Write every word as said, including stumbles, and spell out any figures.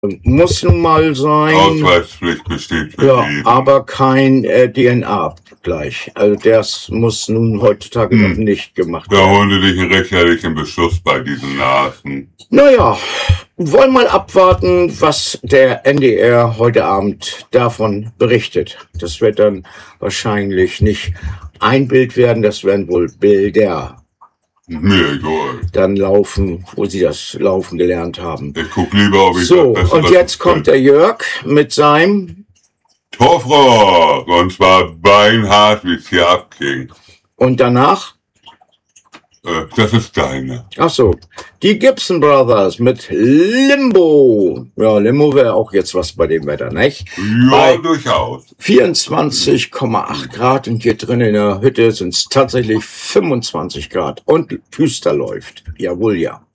Muss nun mal sein. Ausweispflicht besteht für Ja, jeden. aber kein äh, D N A-Abgleich. Also das muss nun heutzutage Hm. noch nicht gemacht Da werden. holen Sie dich einen richterlichen Beschluss bei diesen Nasen. Naja, wollen mal abwarten, was der N D R heute Abend davon berichtet. Das wird dann wahrscheinlich nicht ein Bild werden, das werden wohl Bilder Mir egal. dann laufen, wo sie das Laufen gelernt haben. Ich guck lieber, ob ich So, das Beste, und was jetzt ich kommt kann. der Jörg mit seinem, Torfrock. Und zwar beinhart wie es hier abging. und danach, Äh, das ist deine. ach so, die Gibson Brothers mit Limbo. Ja, Limbo wäre auch jetzt was bei dem Wetter, nicht? Ja, Bei durchaus. vierundzwanzig Komma acht Grad und hier drin in der Hütte sind es tatsächlich fünfundzwanzig Grad und Düster läuft. Jawohl, ja.